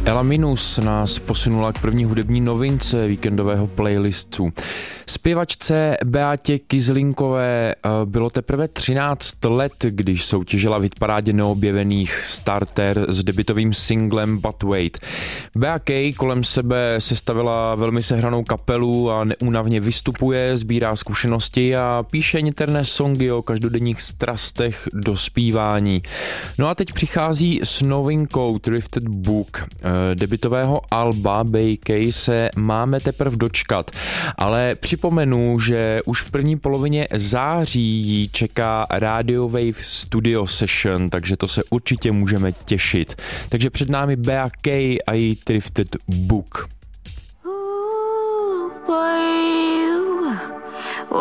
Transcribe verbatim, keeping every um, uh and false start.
Ela Minus nás posunula k první hudební novince víkendového playlistu. Zpěvačce Beatě Kizlinkové bylo teprve třináct let, když soutěžila v hitparádě neobjevených Starter s debutovým singlem But Wait. Bea K kolem sebe sestavila velmi sehranou kapelu a neúnavně vystupuje, sbírá zkušenosti a píše niterné songy o každodenních strastech do zpívání. No a teď přichází s novinkou Thrifted Book. Debutového alba Bea K se máme teprve dočkat, ale připomenu, že už v první polovině září jí čeká Radio Wave Studio Session, takže to se určitě můžeme těšit. Takže před námi Bea K a její Thrifted Book. Ooh, boy.